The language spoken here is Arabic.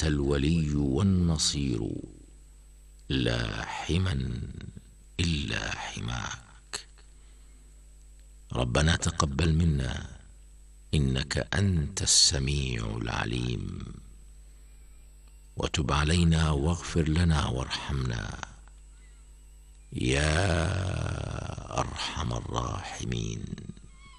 أنت الولي والنصير، لا حما إلا حماك. ربنا تقبل منا إنك أنت السميع العليم، وتب علينا واغفر لنا وارحمنا يا أرحم الراحمين.